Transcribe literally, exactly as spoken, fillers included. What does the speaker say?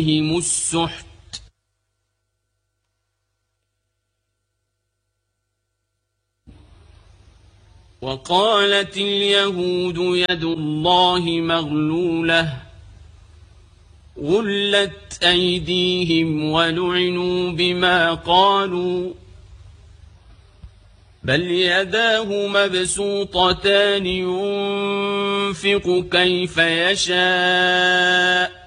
عليهم السحت وقالت اليهود يد الله مغلولة غلت أيديهم ولعنوا بما قالوا بل يداه مبسوطتان ينفق كيف يشاء